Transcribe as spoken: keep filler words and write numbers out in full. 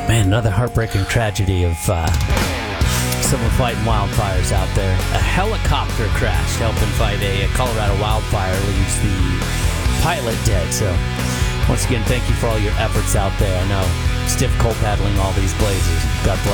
Man, another heartbreaking tragedy of uh, someone fighting wildfires out there. A helicopter crash helping fight a, a Colorado wildfire, leaves the pilot dead. So, once again, thank you for all your efforts out there. I know it's difficult battling all these blazes. God bless.